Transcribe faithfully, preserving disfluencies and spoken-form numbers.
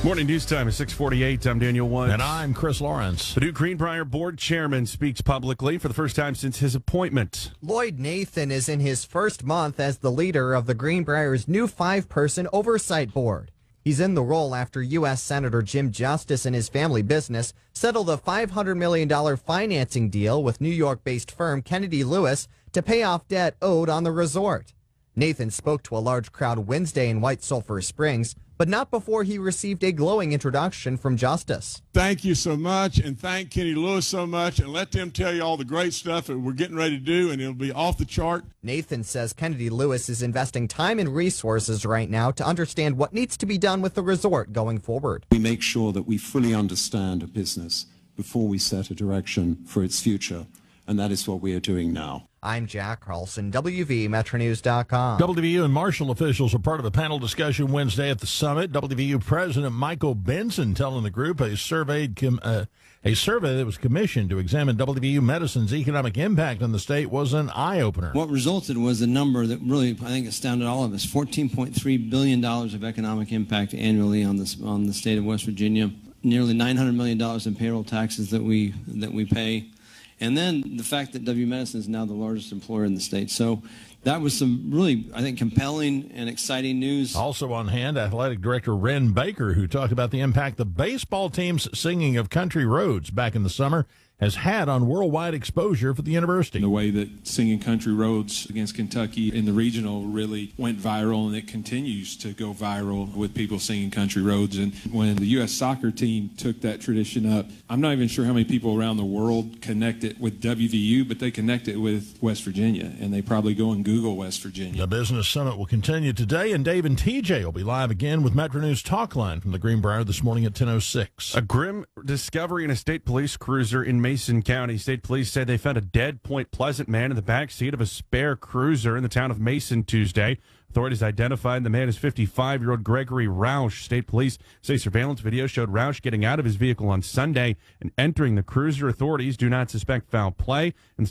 Morning news time is six forty-eight. I'm Daniel Woods. And I'm Chris Lawrence. The new Greenbrier board chairman speaks publicly for the first time since his appointment. Lloyd Nathan is in his first month as the leader of the Greenbrier's new five-person oversight board. He's in the role after U S Senator Jim Justice and his family business settled a five hundred million dollars financing deal with New York-based firm Kennedy Lewis to pay off debt owed on the resort. Nathan spoke to a large crowd Wednesday in White Sulphur Springs, but not before he received a glowing introduction from Justice. Thank you so much, and thank Kenny Lewis so much, and let them tell you all the great stuff that we're getting ready to do, and it'll be off the chart. Nathan says Kennedy Lewis is investing time and resources right now to understand what needs to be done with the resort going forward. We make sure that we fully understand a business before we set a direction for its future, and that is what we are doing now. I'm Jack Carlson, W V Metro News dot com. W V U and Marshall officials are part of a panel discussion Wednesday at the summit. W V U President Michael Benson telling the group a surveyed com- uh, a survey that was commissioned to examine W V U medicine's economic impact on the state was an eye-opener. What resulted was a number that really, I think, astounded all of us: fourteen point three billion dollars of economic impact annually on this on the state of West Virginia. Nearly nine hundred million dollars in payroll taxes that we that we pay. And then the fact that W Medicine is now the largest employer in the state. So that was some really, I think, compelling and exciting news. Also on hand, athletic director Ren Baker, who talked about the impact the baseball team's singing of country roads back in the summer has had on worldwide exposure for the university. The way that Singing Country Roads against Kentucky in the regional really went viral, and it continues to go viral with people singing country roads. And when the U S soccer team took that tradition up, I'm not even sure how many people around the world connect it with W V U, but they connect it with West Virginia, and they probably go and Google West Virginia. The Business Summit will continue today, and Dave and T J will be live again with Metro News Talk Line from the Greenbrier this morning at ten oh six. A grim discovery in a state police cruiser in Mason County. State police say they found a dead Point Pleasant man in the back seat of a spare cruiser in the town of Mason Tuesday. Authorities identified the man as fifty-five-year-old Gregory Roush. State police say surveillance video showed Roush getting out of his vehicle on Sunday and entering the cruiser. Authorities do not suspect foul play, and